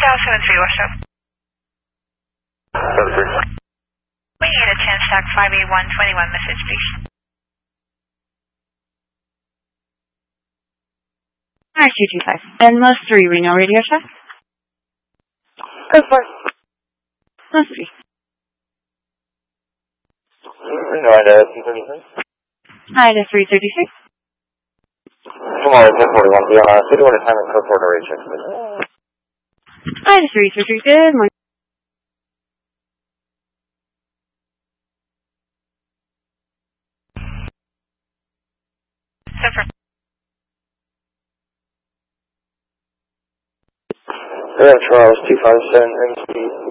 73, what's up? 73. We need a chance stack 58121 message, please. RC25. NLS 3, Reno radio check. Go for it. NLS 3. Reno, Ida 333. Ida 333. Tomorrow, 1041. Be on city order time and code for radio check, please. Ida 333. Good morning. Charles 257 MC.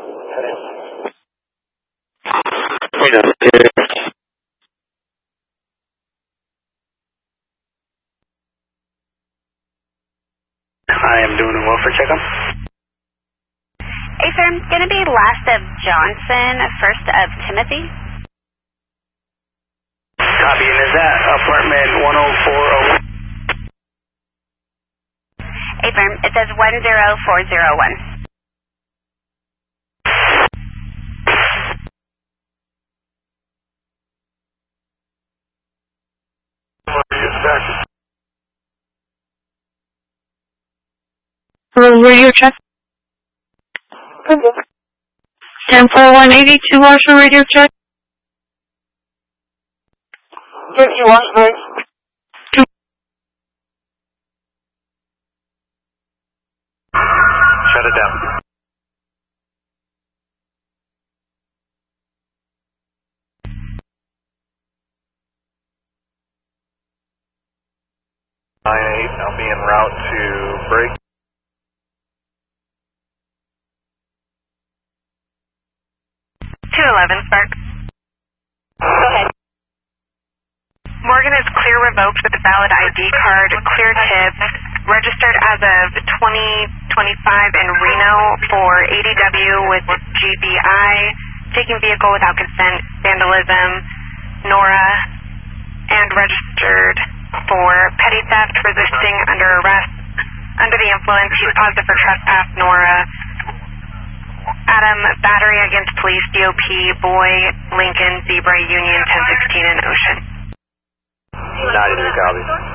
I am doing a welfare checkup. Hey, sir, gonna be last of Johnson, first of Timothy. Copy, and is that apartment 1040? Hey, firm, it says 10401. Radio check. 104182 Marshall radio check. 51, please. Shut it down. I'll be en route to break. 211, Spark. Go ahead. Morgan is clear revoked with a valid ID card, clear tip, registered as of 2025 in Reno for ADW with GBI, taking vehicle without consent, vandalism, NORA, and registered for petty theft, resisting under arrest, under the influence, he's positive for trespass, NORA. Adam, battery against police, DOP, Boy, Lincoln, Zebra, Union, 1016, and Ocean. 92 copies.